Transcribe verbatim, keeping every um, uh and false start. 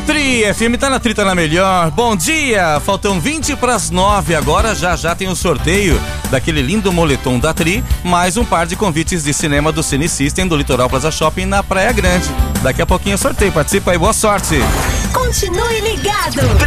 Tri F M tá na Tri, tá na melhor. Bom dia, faltam vinte para as nove agora, já já tem o sorteio daquele lindo moletom da Tri, mais um par de convites de cinema do Cine System do Litoral Plaza Shopping na Praia Grande. Daqui a pouquinho eu sorteio, participa aí, boa sorte. Continue ligado.